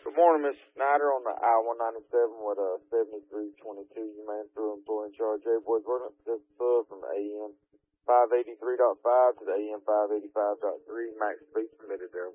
Good morning, Mr. Snyder on the I-197 with 7322. You man through employee in charge. J-Boys ordinance just from the AM 583.5 to the AM 585.3. Max speed permitted there.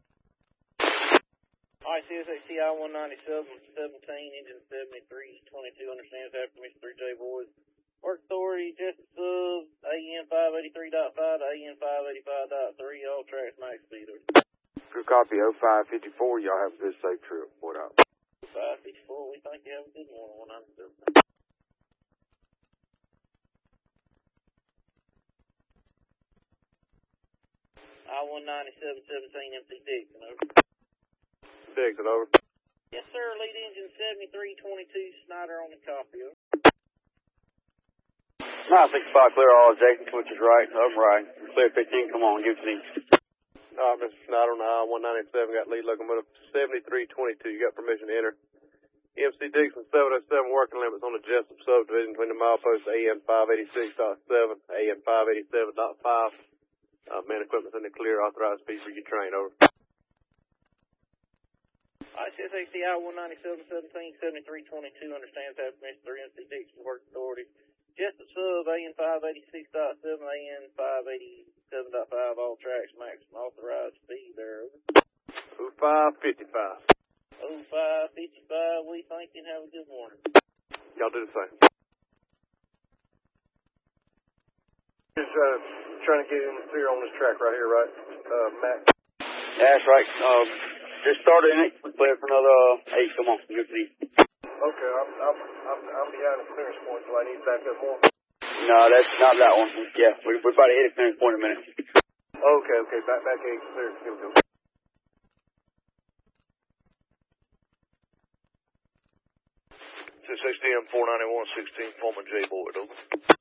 Alright, CSHT I-197, 17, engine 7322, understands after Mr. 3 J-Boys. Work authority, just AM 583.5 to AM 585.3, all tracks max speed. Good copy, 0554. Y'all have a good safe trip. What up? 554, we think you have a good one, 197. I-197, 17, MC Dixon, over. Dixon, over. Yes, sir, lead engine 7322, Snyder on the copy, over. 965, clear all, Jason, switch is right, up right. Clear 15, come on, give it to me. Mr. Snyder on the I-197, got lead locomotive 7322. You got permission to enter. MC Dixon 707 working limits on the Jessup subdivision between the mileposts AM 586.7, AM 587.5. Man equipment's in the clear, authorized speed for your train, over. Alright, CSHT I-197, 17, 7322, understands after Mr. 3 MC Dixon, work authority. Jessup sub, AM 586.7, AM 587.5, all tracks, maximum authorized speed there, over. 0555. 0555, we think you have a good morning. Y'all do the same. Just trying to get in clear on this track right here, right, Matt? Yeah, that's right. Just started in it, clear for another 8, come on, give it to me. Okay, I'm behind the clearance point, so I need to back up more. No, that's not that one. Yeah, we're about to hit a clearance point in a minute. Okay, back 8, clear, here we go. CSHTM 491, 16, Foreman J. Boyd, over.